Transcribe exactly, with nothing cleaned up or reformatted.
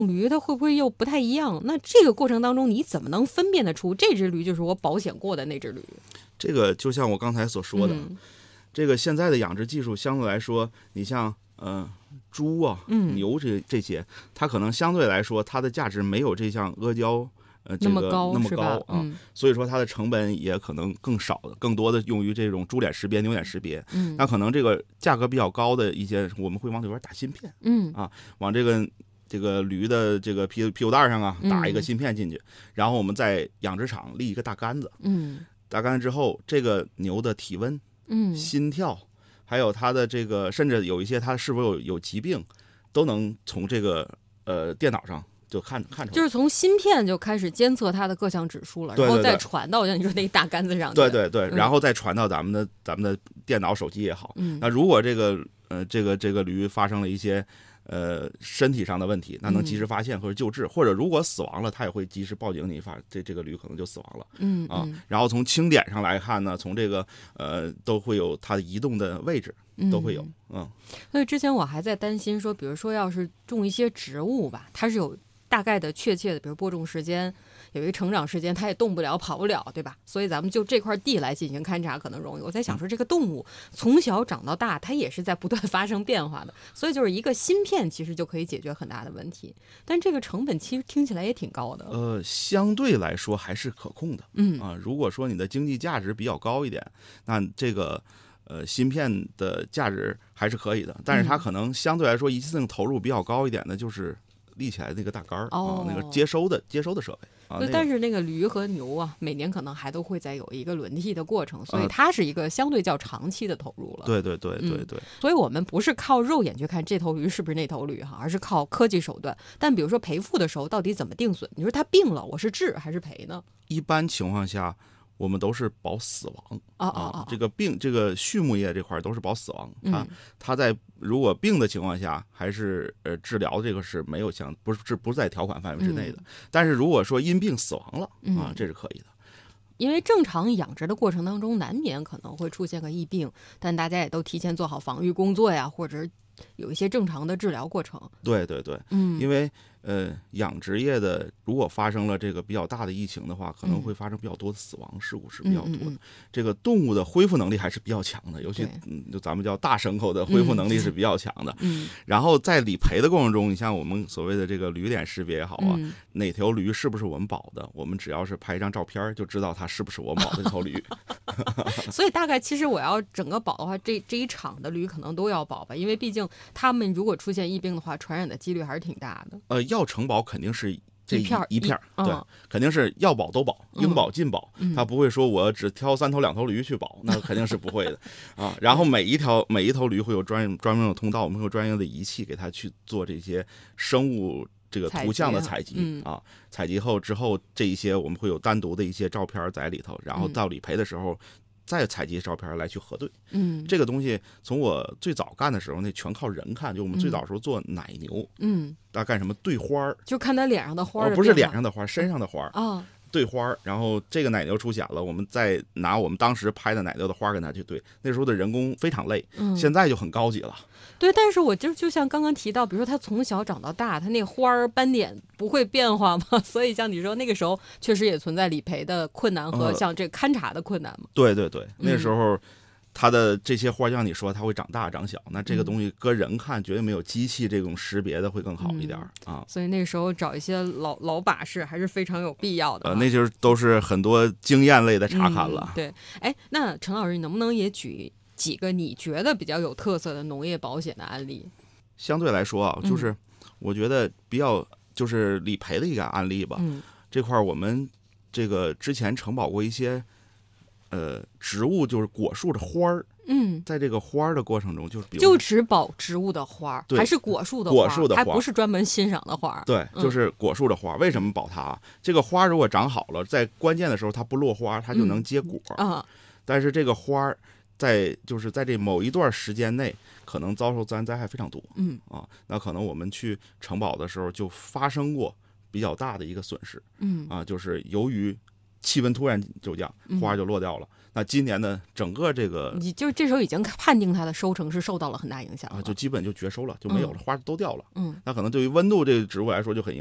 驴它会不会又不太一样？那这个过程当中，你怎么能分辨得出这只驴就是我保险过的那只驴？ 这个就像我刚才所说的， 嗯、 这个现在的养殖技术相对来说，你像呃猪啊、 嗯、 牛这这些，它可能相对来说它的价值没有这项阿胶呃这个那么高那么高啊、 嗯， 所以说它的成本也可能更少的，更多的用于这种猪脸识别、牛脸识别。 嗯， 那可能这个价格比较高的一些，我们会往里边打芯片， 嗯啊，往这个。这个驴的这个屁屁股蛋上啊，打一个芯片进去，嗯、然后我们在养殖场立一个大杆子， 嗯， 大杆子之后，这个牛的体温、 嗯， 心跳，还有它的这个，甚至有一些它是否有有疾病，都能从这个呃电脑上就看看出来。 就是从芯片就开始监测它的各项指数了， 对对对， 然后再传到像你说那大杆子上去。 对对对， 嗯、 然后再传到咱们的咱们的电脑、手机也好。 嗯， 那如果这个呃这个这个驴发生了一些呃身体上的问题，那能及时发现或者救治，嗯、或者如果死亡了，它也会及时报警你，发这这个驴可能就死亡了。 嗯啊，然后从清点上来看呢，从这个呃都会有它移动的位置，都会有。嗯， 所以之前我还在担心说，比如说要是种一些植物吧，它是有大概的确切的，比如播种时间，有一个成长时间，它也动不了跑不了，对吧？所以咱们就这块地来进行勘察可能容易。我在想说，这个动物从小长到大，它也是在不断发生变化的，所以就是一个芯片其实就可以解决很大的问题，但这个成本其实听起来也挺高的。 呃，相对来说还是可控的。 嗯啊，如果说你的经济价值比较高一点，那这个呃芯片的价值还是可以的，但是它可能相对来说一次性投入比较高一点的，就是立起来那个大杆儿、 哦、 啊，那个接收的接收的设备啊。 对，但是那个驴和牛啊，每年可能还都会再有一个轮替的过程，所以它是一个相对较长期的投入了。 对对对对对、 嗯。所以我们不是靠肉眼去看这头驴是不是那头驴哈，而是靠科技手段。但比如说赔付的时候，到底怎么定损？你说它病了，我是治还是赔呢？ 一般情况下，我们都是保死亡啊啊啊！ 这个病，这个畜牧业这块都是保死亡。它、 嗯、 它在如果病的情况下，还是呃治疗这个是没有相不是不是在条款范围之内的。 嗯、 但是如果说因病死亡了、 嗯、 啊，这是可以的。 因为正常养殖的过程当中，难免可能会出现个疫病，但大家也都提前做好防御工作呀，或者有一些正常的治疗过程。 对对对， 嗯， 因为呃养殖业的如果发生了这个比较大的疫情的话，可能会发生比较多的死亡事故是比较多的。 嗯嗯嗯、 这个动物的恢复能力还是比较强的，尤其嗯，就咱们叫大牲口的恢复能力是比较强的。 嗯， 然后在理赔的过程中，你像我们所谓的这个驴脸识别也好啊， 嗯、 哪条驴是不是我们保的，我们只要是拍一张照片就知道它是不是我们保的这头驴。 所以大概其实我要整个保的话，这这一场的驴可能都要保吧，因为毕竟他们如果出现疫病的话，传染的几率还是挺大的。 呃，要承保肯定是这一片一片一对、嗯，肯定是要保都保，应保尽保。 嗯、 他不会说我只挑三头两头驴去保，那肯定是不会的啊。然后每一条每一头驴会有专专门的通道，我们会有专业的仪器给它去做这些生物这个图像的采集、 嗯、 啊。采集后之后，这一些我们会有单独的一些照片在里头，然后到理赔的时候。嗯再采集照片来去核对， 嗯， 这个东西从我最早干的时候，那全靠人看。就我们最早时候做奶牛， 嗯， 大干什么对花儿， 就看它脸上的花儿、 哦，不是脸上的花，身上的花啊、哦， 对花。然后这个奶牛出血了，我们再拿我们当时拍的奶牛的花跟它去对。那时候的人工非常累， 嗯， 现在就很高级了。 对，但是我就就像刚刚提到，比如说它从小长到大，它那花儿斑点不会变化吗？所以像你说那个时候确实也存在理赔的困难和像这勘察的困难嘛。 呃、对对对，那时候它的这些花，像你说它会长大长小，那这个东西搁人看绝对没有机器这种识别的会更好一点、嗯、啊。 所以那时候找一些老老把式还是非常有必要的。 呃，那就是都是很多经验类的查勘了。 嗯、对，哎，那陈老师，你能不能也举几个你觉得比较有特色的农业保险的案例？ 相对来说啊，就是我觉得比较就是理赔的一个案例吧。 嗯， 这块我们这个之前承保过一些呃植物，就是果树的花儿。 嗯， 在这个花儿的过程中，就是比如就只保植物的花，还是果树的花？ 果树的花， 还不是专门欣赏的花。 对，就是果树的花。嗯、为什么保它？这个花如果长好了，在关键的时候它不落花，它就能结果。 嗯、啊， 但是这个花在就是在这某一段时间内，可能遭受自然灾害非常多。 嗯啊，那可能我们去承保的时候就发生过比较大的一个损失。 嗯啊，就是由于气温突然就降，花就落掉了。嗯、那今年呢，整个这个你就这时候已经判定它的收成是受到了很大影响了， 啊，就基本就绝收了，就没有了，嗯、花都掉了。 嗯， 那可能对于温度这个植物来说就很